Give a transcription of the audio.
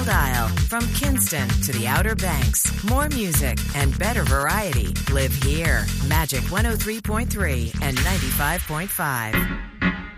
style. From Kinston to the Outer Banks, more music and better variety live here. Magic 103.3 and 95.5.